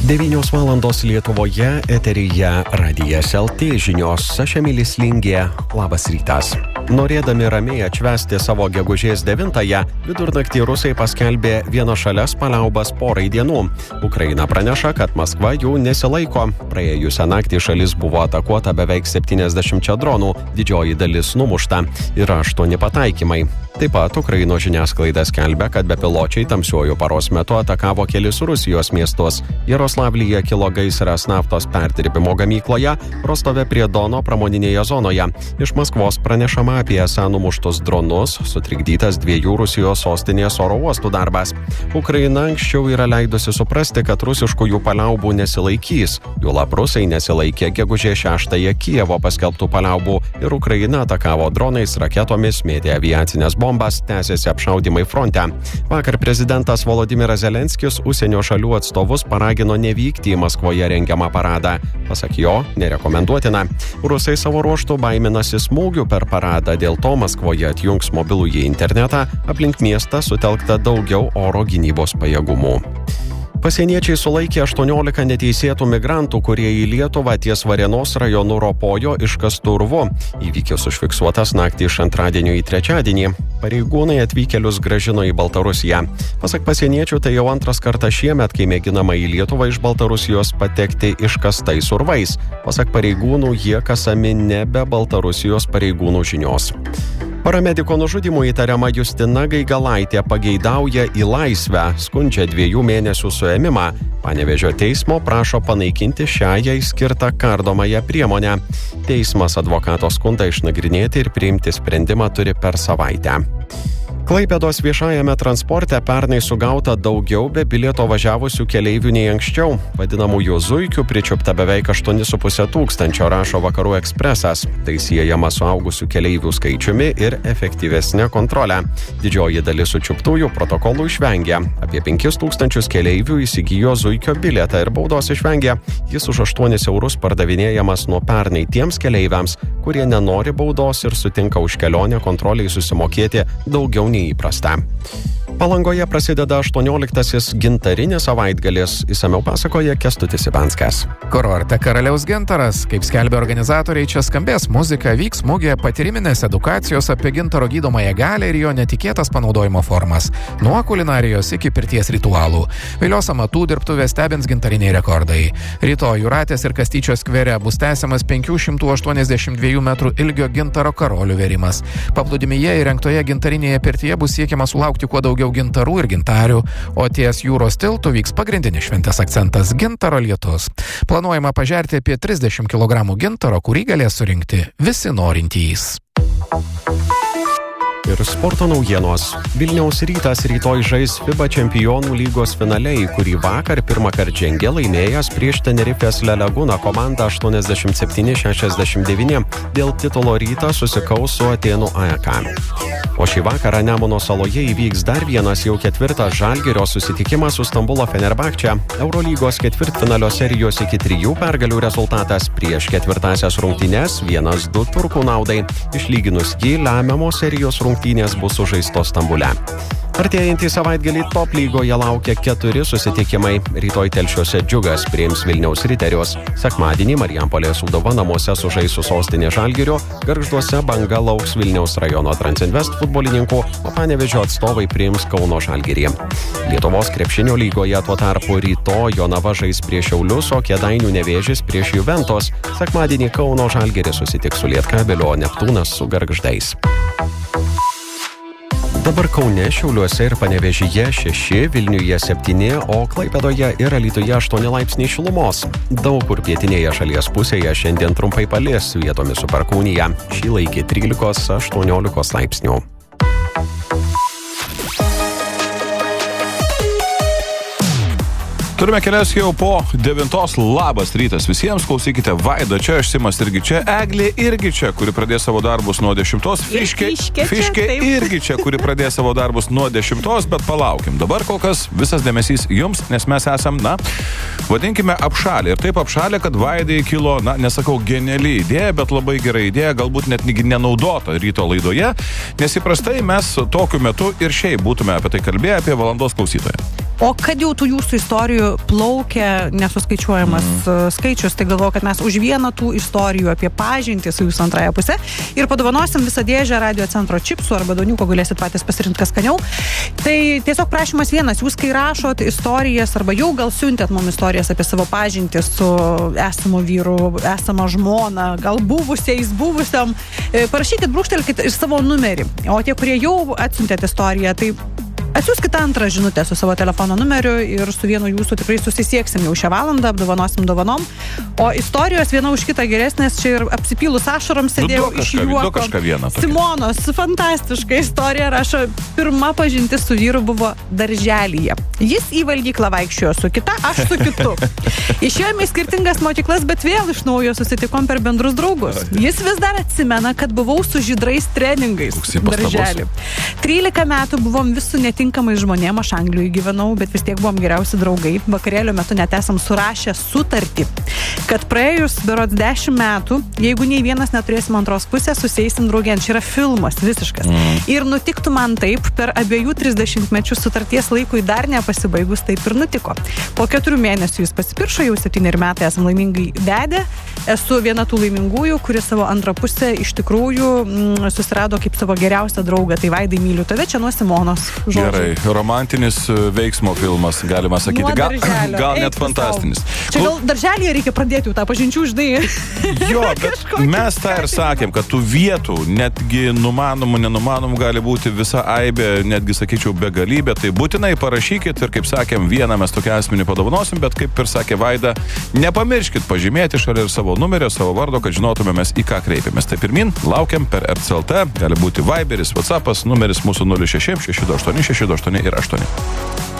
9 valandos Lietuvoje, eteryje Radijas LT žinios, aš Emilis Lingė, labas rytas. Norėdami ramiai atšvęsti savo gegužės 9-ąją, vidurnaktį rusai paskelbė vienašales paliaubas porai dienų. Ukraina praneša, kad Maskva jų nesilaiko. Praėjusią naktį šalis buvo atakuota beveik 70 dronų, didžioji dalis numušta, yra 8 pataikymai. Taip pat Ukrainos žiniasklaida skelbia, kad bepiločiai tamsiuoju paros metu atakavo kelis Rusijos miestus. Jaroslavlyje kilo gaisras naftos perdirbimo gamykloje, Rostove prie Dono pramoninėje zonoje. Iš Maskvos pranešama apie esą numuštus dronus, sutrikdytas 2 Rusijos sostinės oro uostų darbas. Ukraina anksčiau yra leidusi suprasti, kad rusiškųjų paliaubų nesilaikys. Juolab rusai nesilaikė gegužės 6-ąją Kijevo paskelbtų paliaubų ir Ukraina atakavo dronais, raketomis, mėtė aviacinės bombas, tęsėsi apšaudymai fronte. Vakar prezidentas Volodymyras Zelenskis užsienio šalių atstovus paragino nevykti į Maskvoje rengiamą paradą. Pasak jo, nerekomenduotina. Rusai savo ruožtų baiminasi smūgių per paradą, dėl to Maskvoje atjungs mobilųjį internetą, aplink miestą sutelkta daugiau oro gynybos pajėgumų. Pasieniečiai sulaikė 18 neteisėtų migrantų, kurie į Lietuvą ties Varėnos rajonu ropojo iškastu urvu. Įvykis užfiksuotas naktį iš antradienio į trečiadienį. Pareigūnai atvykėlius grąžino į Baltarusiją. Pasak pasieniečių, tai jau antras kartas šiemet, kai mėginama į Lietuvą iš Baltarusijos patekti iškastais urvais. Pasak pareigūnų, jie kasami nebe Baltarusijos pareigūnų žinios. Paramediko nužudymu įtariama Justina Gaigalaitė pageidauja į laisvę, skundžia 2 mėnesių suėmimą. Panevėžio teismo prašo panaikinti šią jai skirtą kardomąją priemonę. Teismas advokato skundą išnagrinėti ir priimti sprendimą turi per savaitę. Klaipėdos viešajame transporte pernai sugauta daugiau be bilieto važiavusių keleivių nei anksčiau. Vadinamųjų zuikių pričiupta beveik 8,5 tūkstančio, rašo Vakarų Ekspresas. Tai siejama su augusių keleivių skaičiumi ir efektyvesnė kontrolė. Didžioji dalis sučiuptųjų protokolų išvengė. Apie 5 tūkstančius keleivių įsigijo zuikio bilietą ir baudos išvengė. Jis už 8 eurus pardavinėjamas nuo pernai tiems keleiviams, kurie nenori baudos ir sutinka už kelionę kontroliai susimokėti daugiau nei įprasta. Palangoje prasideda 18-asis gintarinis savaitgalis, išsamiau pasakoja Kęstutis Ivanskas. Kurorte Karaliaus gintaras, kaip skelbia organizatoriai, čia skambės muzika, vyks mugė, patyriminės edukacijos apie gintaro gydomąją galią ir jo netikėtas panaudojimo formas, nuo kulinarijos iki pirties ritualų. Vilios amatų dirbtuvės stebins gintariniai rekordai. Rytoj Jūratės ir Kastyčio skvere bus tęsiamas 582 metrų ilgio gintaro karolių vėrimas. Paplūdimyje įrengtoje gintarinėje pirtyje bus siekiama sulaukti kuo daugiau gintarų ir gintarių, o ties jūros tiltu vyks pagrindinis šventės akcentas – gintaro lietus. Planuojama pažerti apie 30 kg gintaro, kurį galės surinkti visi norintys. Ir sporto naujienos. Vilniaus Rytas rytoj žais FIBA čempionų lygos finale, į kurį vakar pirmąkart žengė laimėjęs prieš Tenerifės Le Laguna komandą 87-69. Dėl titulo Rytas susikaus su Atėnų AEK. O šį vakarą Nemuno saloje įvyks dar vienas jau 4 Žalgirio susitikimas su Stambulo Fenerbahče. Eurolygos ketvirtfinalio serijos iki 3 pergalių rezultatas prieš 4-asias rungtynes 1-2 turkų naudai. Išlyginus jį, lemiamos serijos rungtynės bus sužaistos Stambule. Artėjantį savaitgalį top lygoje laukia 4 susitikimai. Rytoj Telšiuose Džiugas priims Vilniaus Riterius. Sekmadienį Marijampolės Sūduva namuose sužais su sostinės Žalgiriu. Gargžduose Banga lauks Vilniaus rajono Transinvest futbolininkų, o Panevėžio atstovai priims Kauno Žalgirį. Lietuvos krepšinio lygoje tuo tarpu rytoj Jonava žais prieš Šiaulius, o Kėdainių Nevėžis prieš Juventus. Sekmadienį Kauno Žalgiris susitiks su Lietkabelio, o Neptūnas su Gargždais. Dabar Kaune, Šiauliuose ir Panevėžyje 6, Vilniuje 7, o Klaipėdoje ir Alytuje 8 laipsniai šilumos. Daug kur pietinėje šalies pusėje šiandien trumpai palis, vietomis su perkūnija. Šį laikį 13-18 laipsnių. Turime kelias jau po 9. Labas rytas visiems, klausykite Vaida čia, aš Simas irgi čia, Eglė irgi čia, kuri pradės savo darbus nuo 10. Fiškė irgi čia, kuri pradės savo darbus nuo 10, bet palaukim. Dabar kol kas visas dėmesys jums, nes mes esam, vadinkime apšalę. Ir taip apšalę, kad Vaidai kilo, nesakau geniali idėja, bet labai gera idėja, galbūt net nenaudota ryto laidoje, nes įprastai mes tokiu metu ir šiaip būtume apie tai kalbėję, apie valandos klausytoją. O kad jau tų jūsų istorijų plaukia nesuskaičiuojamas skaičius, tai galvoju, kad mes už vieną tų istorijų apie pažintį su jūsų antrąją pusę ir padovanosim visą dėžę Radio Centro čipsų arba doniuko, galėsit patys pasirinkti kas skaniau. Tai tiesiog prašymas vienas, jūs kai rašot istorijas arba jau gal siuntėt mums istorijas apie savo pažintį su esamu vyru, esama žmona, gal buvusiam, parašykit, brūkštelkit ir savo numerį. O tie, kurie jau atsiuntėt istoriją, tai atsiųskite antrą žinutę su savo telefono numeriu ir su vienu jūsų tikrai susisieksim jau šią valandą, apdovanosim dovanom. O istorijos viena už kitą geresnės, čia ir apsipylus ašarom sėdėjau iš juoko. Simonos, fantastiška istorija, rašo, pirma pažintis su vyru buvo darželyje. Jis į valgyklą vaikščiojo su kita, aš su kitu. Išėjome į skirtingas mokyklas, bet vėl iš naujo susitikom per bendrus draugus. Jis vis dar atsimena, kad buvau su žydrais treningais darželį. 13 metų buvom visų netinkamais žmonėm, aš Anglijoje gyvenau, bet vis tiek buvom geriausi draugai. Vakarėlio metu net esam surašę sutartį, kad praėjus berods 10 metų, jeigu nei vienas neturėsim antros pusės, susėsim draugėn. Čia yra filmas visiškas. Ir nutiktų man taip, per abiejų 30 mečių sutarties laikui dar nepasibaigus, taip ir nutiko. Po 4 mėnesių jis pasipiršo, jau 7 metai esam laimingai vedę. Esu viena tų laimingųjų, kuri savo antrą pusę iš tikrųjų susirado kaip savo geriausią draugą. Tai Vaidai, myliu tave, čia nuo Simonos žodžių. Gerai, romantinis veiksmo filmas, galima sakyti. Gal net fantastinis. Čia gal darželėje reikia pradėti jau tą pažinčių, žinai. Jo, bet mes tą ir sakėm, kad tų vietų, netgi numanomų, nenumanomų gali būti visa aibė, netgi sakyčiau begalybė. Tai būtinai parašykit ir, kaip sakėm, vieną mes tokį asmenį padovanosim, bet kaip ir sakė Vaida, nepamirškit pažymėti šalia ir savo numerio, savo vardo, kad žinotumėmės į ką kreipiamės. Tai pirmin, laukiam per RCLT, gali būti Viberis, WhatsAppas, numeris mūsų 06 628 628 ir 8.